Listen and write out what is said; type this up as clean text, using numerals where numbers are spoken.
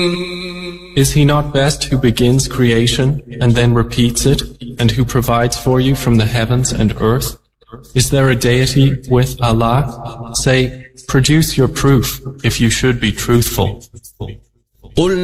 Is he not best who begins creation and then repeats it, and who provides for you from the heavens and earth? Is there a deity with Allah? Say, produce your proof if you should be truthful.